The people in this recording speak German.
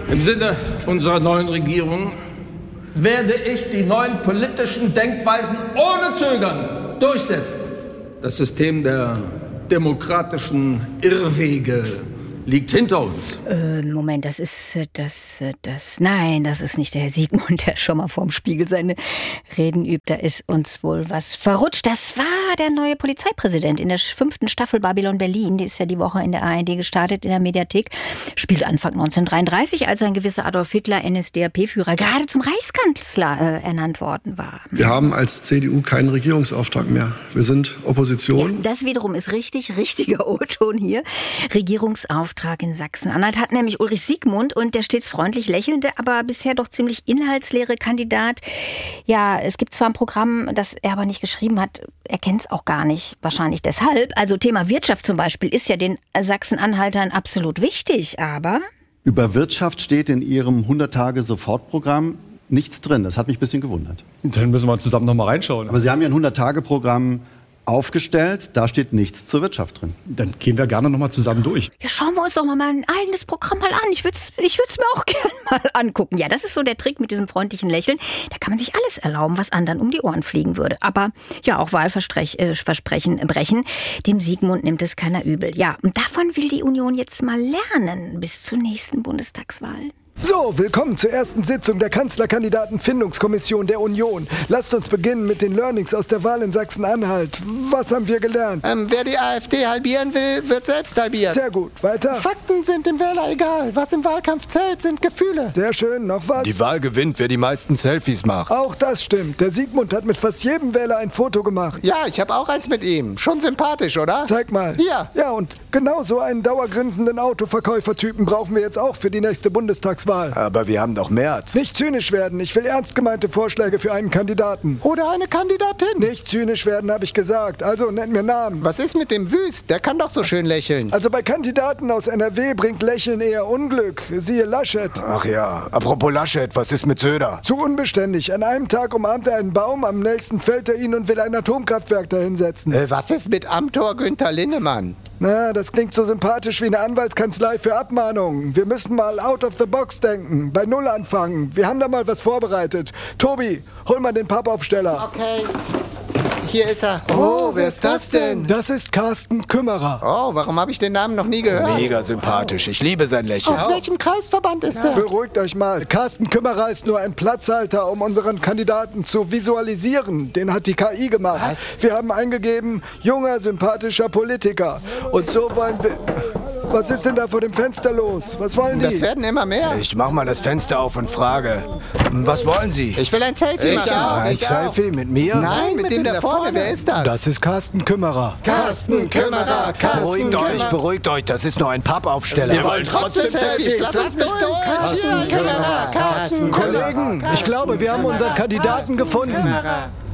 Im Sinne unserer neuen Regierung werde ich die neuen politischen Denkweisen ohne Zögern durchsetzen. Das System der demokratischen Irrwege liegt hinter uns. Moment, nein, das ist nicht der Herr Siegmund, der schon mal vorm Spiegel seine Reden übt. Da ist uns wohl was verrutscht. Das war der neue Polizeipräsident in der 5. Staffel Babylon Berlin. Die ist ja die Woche in der ARD gestartet, in der Mediathek. Spielt Anfang 1933, als ein gewisser Adolf Hitler, NSDAP-Führer, gerade zum Reichskanzler ernannt worden war. Wir haben als CDU keinen Regierungsauftrag mehr. Wir sind Opposition. Ja, das wiederum ist richtiger O-Ton hier. Regierungsauftrag in Sachsen-Anhalt hat nämlich Ulrich Siegmund und der stets freundlich lächelnde, aber bisher doch ziemlich inhaltsleere Kandidat. Ja, es gibt zwar ein Programm, das er aber nicht geschrieben hat, er kennt es auch gar nicht, wahrscheinlich deshalb. Also Thema Wirtschaft zum Beispiel ist ja den Sachsen-Anhaltern absolut wichtig, aber... Über Wirtschaft steht in Ihrem 100-Tage-Sofortprogramm nichts drin. Das hat mich ein bisschen gewundert. Dann müssen wir zusammen noch mal reinschauen. Aber Sie haben ja ein 100-Tage-Programm aufgestellt, da steht nichts zur Wirtschaft drin. Dann gehen wir gerne noch mal zusammen durch. Ja, schauen wir uns doch mal ein eigenes Programm mal an. Ich würd's mir auch gerne mal angucken. Ja, das ist so der Trick mit diesem freundlichen Lächeln. Da kann man sich alles erlauben, was anderen um die Ohren fliegen würde. Aber ja, auch Wahlversprechen brechen. Dem Siegmund nimmt es keiner übel. Ja, und davon will die Union jetzt mal lernen bis zur nächsten Bundestagswahl. So, willkommen zur ersten Sitzung der Kanzlerkandidatenfindungskommission der Union. Lasst uns beginnen mit den Learnings aus der Wahl in Sachsen-Anhalt. Was haben wir gelernt? Wer die AfD halbieren will, wird selbst halbiert. Sehr gut, weiter. Fakten sind dem Wähler egal. Was im Wahlkampf zählt, sind Gefühle. Sehr schön, noch was? Die Wahl gewinnt, wer die meisten Selfies macht. Auch das stimmt. Der Siegmund hat mit fast jedem Wähler ein Foto gemacht. Ja, ich habe auch eins mit ihm. Schon sympathisch, oder? Zeig mal. Hier. Ja, und genau so einen dauergrinsenden Autoverkäufertypen brauchen wir jetzt auch für die nächste Bundestagswahl. Aber wir haben doch März. Nicht zynisch werden. Ich will ernst gemeinte Vorschläge für einen Kandidaten. Oder eine Kandidatin. Nicht zynisch werden, habe ich gesagt. Also nennt mir Namen. Was ist mit dem Wüst? Der kann doch so schön lächeln. Also bei Kandidaten aus NRW bringt Lächeln eher Unglück. Siehe Laschet. Ach ja, apropos Laschet, was ist mit Söder? Zu unbeständig. An einem Tag umarmt er einen Baum, am nächsten fällt er ihn und will ein Atomkraftwerk dahinsetzen. Was ist mit Amtor Günther Linnemann? Na, das klingt so sympathisch wie eine Anwaltskanzlei für Abmahnungen. Wir müssen mal out of the box denken, bei Null anfangen. Wir haben da mal was vorbereitet. Tobi, hol mal den Pappaufsteller. Okay. Hier ist er. Oh, wer ist das denn? Das ist Carsten Kümmerer. Oh, warum habe ich den Namen noch nie gehört? Mega sympathisch, ich liebe sein Lächeln. Aus welchem Kreisverband ist der? Beruhigt euch mal. Carsten Kümmerer ist nur ein Platzhalter, um unseren Kandidaten zu visualisieren. Den hat die KI gemacht. Was? Wir haben eingegeben, junger, sympathischer Politiker. Und so wollen wir... Was ist denn da vor dem Fenster los? Was wollen die? Das werden immer mehr. Ich mach mal das Fenster auf und frage, was wollen Sie? Ich will ein Selfie machen. Ein Selfie mit mir? Nein, mit dem da vorne. Wer ist das? Das ist Carsten Kümmerer. Carsten Kümmerer, Beruhigt euch, das ist nur ein Pappaufsteller. Wir wollen trotzdem Selfies. Lass mich durch. Carsten Kümmerer, Carsten Kollegen, ich glaube, wir haben unseren Kandidaten gefunden.